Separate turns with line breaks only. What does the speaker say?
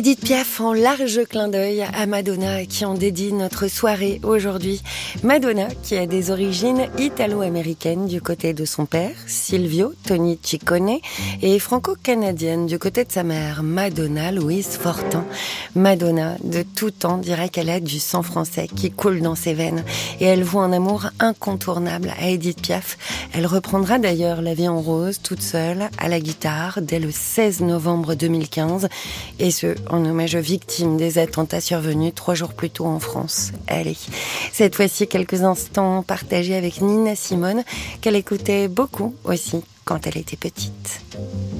Édith Piaf en large clin d'œil à Madonna à qui on dédie notre soirée aujourd'hui. Madonna qui a des origines italo-américaines du côté de son père, Silvio Tony Ciccone, et franco-canadienne du côté de sa mère, Madonna Louise Fortin. Madonna, de tout temps, dirait qu'elle a du sang français qui coule dans ses veines et elle voue un amour incontournable à Édith Piaf. Elle reprendra d'ailleurs La vie en rose toute seule à la guitare dès le 16 novembre 2015 et ce, en hommage aux victimes des attentats survenus 3 jours plus tôt en France. Allez, cette fois-ci quelques instants partagés avec Nina Simone, qu'elle écoutait beaucoup aussi quand elle était petite.